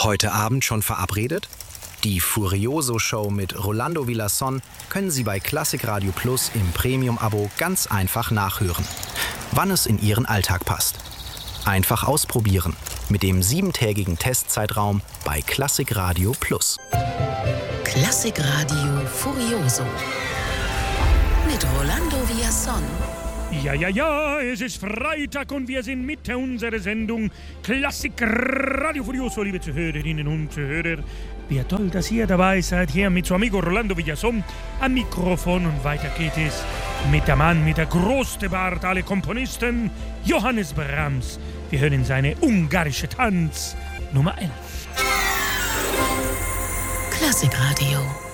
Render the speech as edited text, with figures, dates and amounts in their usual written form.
Heute Abend schon verabredet? Die Furioso-Show mit Rolando Villazón können Sie bei Klassik Radio Plus im Premium-Abo ganz einfach nachhören, wann es in Ihren Alltag passt. Einfach ausprobieren mit dem 7-tägigen Testzeitraum bei Klassik Radio Plus. Klassik Radio Furioso mit Rolando Villazón. Ja, es ist Freitag und wir sind mit unserer Sendung Klassik Radio Furioso, liebe Zuhörerinnen und Zuhörer. Wie toll, dass ihr dabei seid, hier mit so amigo Rolando Villazón am Mikrofon. Und weiter geht es mit dem Mann mit der größten Bart aller Komponisten, Johannes Brahms. Wir hören seine ungarische Tanz Nummer 11. Klassik Radio.